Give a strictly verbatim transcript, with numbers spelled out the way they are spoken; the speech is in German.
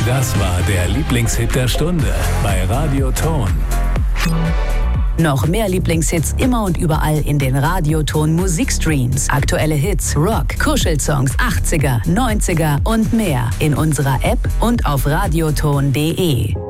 Das war der Lieblingshit der Stunde bei Radioton. Noch mehr Lieblingshits immer und überall in den Radioton Musikstreams. Aktuelle Hits, Rock, Kuschelsongs, achtziger, neunziger und mehr in unserer App und auf radioton punkt de.